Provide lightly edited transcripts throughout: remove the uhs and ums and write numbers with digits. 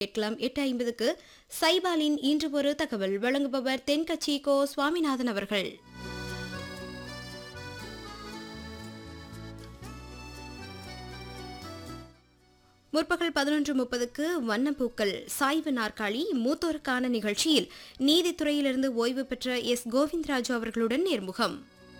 கேட்கலாம் 8:50க்கு சைபாலின் இன்று ஒரு தகவல் வழங்குபவர் தென்கட்சி கோ சுவாமிநாதன் அவர்கள். முற்பகல் 11:30க்கு வண்ணப்பூக்கள் சாய்வு நாற்காலி மூத்தோருக்கான நிகழ்ச்சியில் நீதித்துறையிலிருந்து ஓய்வு பெற்ற எஸ். கோவிந்தராஜு அவர்களுடன் நேர்முகம்.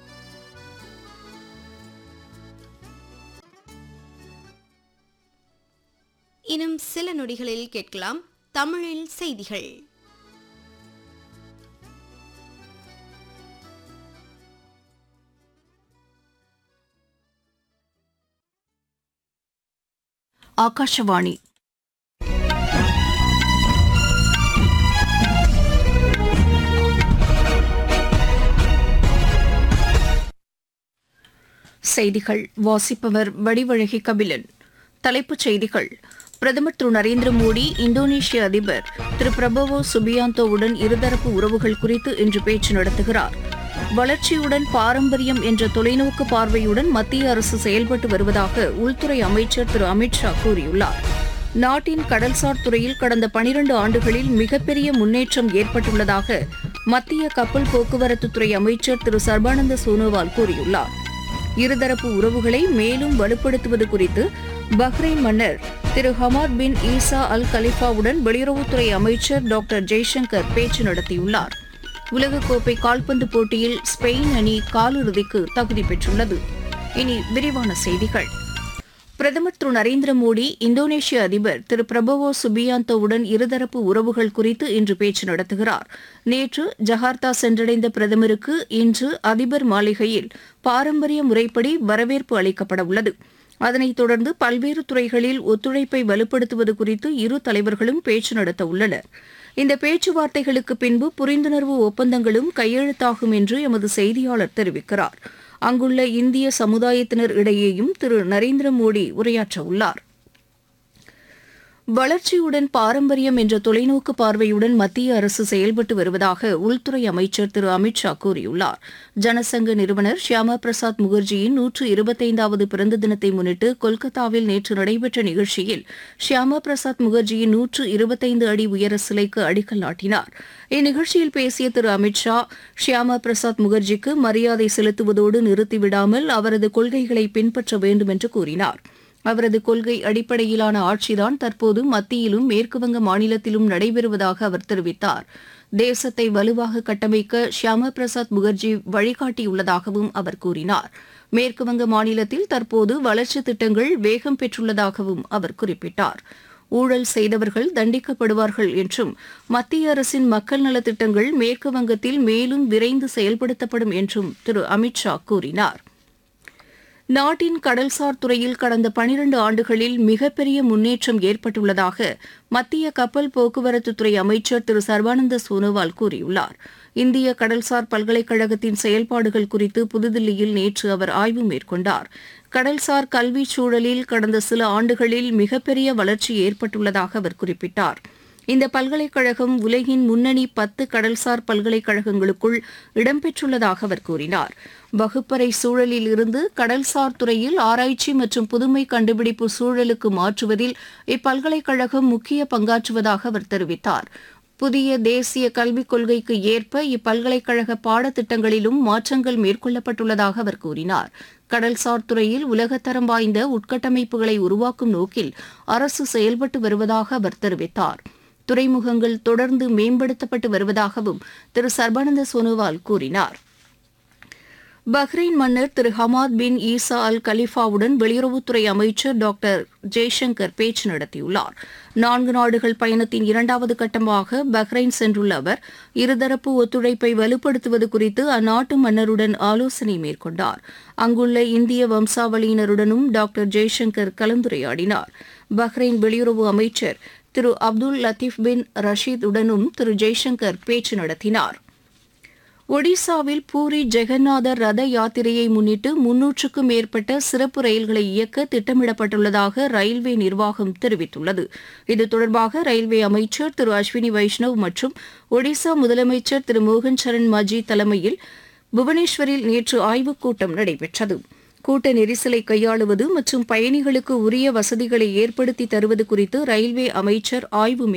இன்னும் சில நொடிகளில் கேட்கலாம் தமிழில் செய்திகள். ஆகாஷவாணி. செய்திகள் வாசிப்பவர் வடிவழகி கபிலன். தலைப்புச் செய்திகள். பிரதமர் திரு நரேந்திர மோடி இந்தோனேஷிய அதிபர் திரு பிரபவோ சுபியாந்தோவுடன் இருதரப்பு உறவுகள் குறித்து இன்று பேச்சு நடத்துகிறார். வளர்ச்சியுடன் பாரம்பரியம் என்ற தொலைநோக்கு பார்வையுடன் மத்திய அரசு செயல்பட்டு வருவதாக உள்துறை அமைச்சர் திரு அமித் ஷா கூறியுள்ளார். நாட்டின் கடல்சார் துறையில் கடந்த 12 ஆண்டுகளில் மிகப்பெரிய முன்னேற்றம் ஏற்பட்டுள்ளதாக மத்திய கப்பல் போக்குவரத்துத்துறை அமைச்சர் திரு சர்பானந்த சோனோவால் கூறியுள்ளார். இருதரப்பு உறவுகளை மேலும் வலுப்படுத்துவது குறித்து பஹ்ரைன் மன்னர் திரு ஹமாத் பின் ஈசா அல் கலிஃபாவுடன் வெளியுறவுத்துறை அமைச்சர் டாக்டர் ஜெய்சங்கர் பேச்சு நடத்தியுள்ளார். உலகக்கோப்பை கால்பந்து போட்டியில் ஸ்பெயின் அணி காலிறுதிக்கு தகுதி பெற்றுள்ளது. இனி விரிவான செய்திகள். பிரதமர் திரு நரேந்திர மோடி இந்தோனேஷிய அதிபர் திரு பிரபவோ சுபியாந்தோவுடன் இருதரப்பு உறவுகள் குறித்து இன்று பேச்சு நடத்துகிறார். நேற்று ஜகார்த்தா சென்றடைந்த பிரதமருக்கு இன்று அதிபர் மாளிகையில் பாரம்பரிய முறைப்படி வரவேற்பு அளிக்கப்பட உள்ளது. அதனைத் தொடர்ந்து பல்வேறு துறைகளில் ஒத்துழைப்பை வலுப்படுத்துவது குறித்து இரு தலைவர்களும் பேச்சு நடத்த உள்ளனர். இந்த பேச்சுவார்த்தைகளுக்கு பின்பு புரிந்துணர்வு ஒப்பந்தங்களும் கையெழுத்தாகும் என்று எமது செய்தியாளர் தெரிவிக்கிறார். அங்குள்ள இந்திய சமுதாயத்தினர் இடையேயும் திரு நரேந்திர மோடி உரையாற்ற உள்ளார். வளர்ச்சியுடன் பாரம்பரியம் என்ற தொலைநோக்கு பார்வையுடன் மத்திய அரசு செயல்பட்டு வருவதாக உள்துறை அமைச்சர் திரு அமித் ஷா கூறியுள்ளார். ஜனசங்க நிறுவனர் ஷியாமா பிரசாத் முகர்ஜியின் 125வது பிறந்த தினத்தை முன்னிட்டு கொல்கத்தாவில் நேற்று நடைபெற்ற நிகழ்ச்சியில் ஷியாமா பிரசாத் முகர்ஜியின் 125 அடி உயர சிலைக்கு அடிக்கல் நாட்டினார். இந்நிகழ்ச்சியில் பேசிய திரு அமித் ஷா, ஷியாமா பிரசாத் முகர்ஜிக்கு மரியாதை செலுத்துவதோடு நிறுத்திவிடாமல் அவரது கொள்கைகளை பின்பற்ற வேண்டும் என்று கூறினார். அவரது கொள்கை அடிப்படையிலான ஆட்சிதான் தற்போது மத்தியிலும் மேற்குவங்க மாநிலத்திலும் நடைபெறுவதாக அவர் தெரிவித்தார். தேசத்தை வலுவாக கட்டமைக்க ஷியாமா பிரசாத் முகர்ஜி வழிகாட்டியுள்ளதாகவும் அவர் கூறினார். மேற்குவங்க மாநிலத்தில் தற்போது வளர்ச்சித் திட்டங்கள் வேகம் பெற்றுள்ளதாகவும் அவர் குறிப்பிட்டார். ஊழல் செய்தவர்கள் தண்டிக்கப்படுவார்கள் என்றும் மத்திய அரசின் மக்கள் நலத்திட்டங்கள் மேற்குவங்கத்தில் மேலும் விரைந்து செயல்படுத்தப்படும் என்றும் திரு அமித் ஷா கூறினார். நாட்டின் கடல்சார் துறையில் கடந்த 12 ஆண்டுகளில் மிகப்பெரிய முன்னேற்றம் ஏற்பட்டுள்ளதாக மத்திய கப்பல் போக்குவரத்துத்துறை அமைச்சர் திரு சர்பானந்த சோனோவால் கூறியுள்ளார். இந்திய கடல்சார் பல்கலைக்கழகத்தின் செயல்பாடுகள் குறித்து புதுதில்லியில் நேற்று அவர் ஆய்வு மேற்கொண்டார். கடல்சார் கல்வி சூழலில் கடந்த சில ஆண்டுகளில் மிகப்பெரிய வளர்ச்சி ஏற்பட்டுள்ளதாக அவர் குறிப்பிட்டார். இந்த பல்கலைக்கழகம் உலகின் முன்னணி 10 கடல்சார் பல்கலைக்கழகங்களுக்குள் இடம்பெற்றுள்ளதாக அவர் கூறினார். வகுப்பறை சூழலில் இருந்து கடல்சார் துறையில் ஆராய்ச்சி மற்றும் புதுமை கண்டுபிடிப்பு சூழலுக்கு மாற்றுவதில் இப்பல்கலைக்கழகம் முக்கிய பங்காற்றுவதாக அவர் தெரிவித்தார். புதிய தேசிய கல்விக் கொள்கைக்கு ஏற்ப இப்பல்கலைக்கழக பாடத்திட்டங்களிலும் மாற்றங்கள் மேற்கொள்ளப்பட்டுள்ளதாக அவர் கூறினார். கடல்சார் துறையில் உலகத்தரம் வாய்ந்த உட்கட்டமைப்புகளை உருவாக்கும் நோக்கில் அரசு செயல்பட்டு வருவதாக அவர் தெரிவித்தார். துறைமுகங்கள் தொடர்ந்து மேம்படுத்தப்பட்டு வருவதாகவும் திரு சர்பானந்த சோனோவால் கூறினார். பஹ்ரைன் மன்னர் திரு ஹமாத் பின் ஈசா அல் கலிஃபாவுடன் வெளியுறவுத்துறை அமைச்சர் டாக்டர் ஜெய்சங்கர் பேச்சு நடத்தியுள்ளார். 4 நாடுகள் பயணத்தின் 2வது கட்டமாக பஹ்ரைன் சென்றுள்ள அவர் இருதரப்பு ஒத்துழைப்பை வலுப்படுத்துவது குறித்து அந்நாட்டு மன்னருடன் ஆலோசனை மேற்கொண்டார். அங்குள்ள இந்திய வம்சாவளியினருடனும் டாக்டர் ஜெய்சங்கர் கலந்துரையாடினார். பஹ்ரைன் வெளியுறவு அமைச்சர் திரு அப்துல் லத்தீப் பின் ரஷீத் உடனும் திரு ஜெய்சங்கர் பேச்சு நடத்தினார். ஒடிசாவில் பூரி ஜெகநாதர் ரத யாத்திரையை முன்னிட்டு 300க்கும் மேற்பட்ட சிறப்பு ரயில்களை இயக்க திட்டமிடப்பட்டுள்ளதாக ரயில்வே நிர்வாகம் தெரிவித்துள்ளது. இது தொடர்பாக ரயில்வே அமைச்சர் திரு அஸ்வினி வைஷ்ணவ் மற்றும் ஒடிசா முதலமைச்சர் திரு மோகன் சரண் மாஜி தலைமையில் புவனேஸ்வரில் நேற்று ஆய்வுக் கூட்டம் நடைபெற்றது. கூட்ட நெரிசலை கையாளுவது மற்றும் பயணிகளுக்கு உரிய வசதிகளை ஏற்படுத்தி தருவது குறித்து ரயில்வே அமைச்சர் ஆய்வு